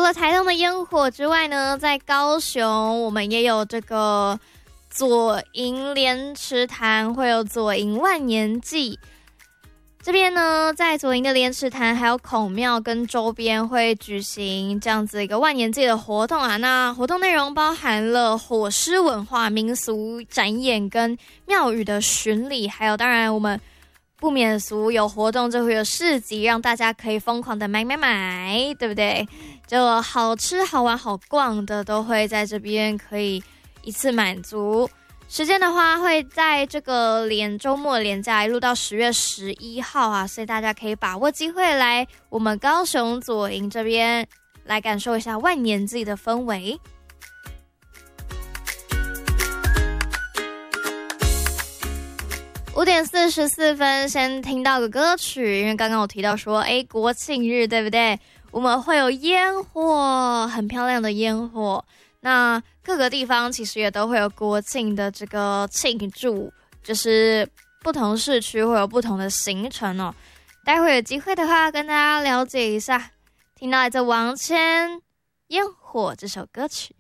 了台东的烟火之外呢，在高雄我们也有这个左营莲池潭，会有左营万年祭。这边呢，在左营的莲池潭还有孔庙跟周边会举行这样子一个万年祭的活动啊。那活动内容包含了火狮文化、民俗展演跟庙宇的巡礼，还有当然我们不免俗有活动就会有市集，让大家可以疯狂的买，对不对？就好吃好玩好逛的都会在这边可以一次满足。时间的话会在这个周末连假一路到10月11号啊，所以大家可以把握机会来我们高雄左营这边来感受一下万年祭的氛围。5点44分，先听到个歌曲，因为刚刚我提到说，国庆日对不对？我们会有烟火，很漂亮的烟火。那各个地方其实也都会有国庆的这个庆祝，就是不同市区会有不同的行程哦。待会有机会的话，跟大家了解一下。听到来自王千《烟火》这首歌曲。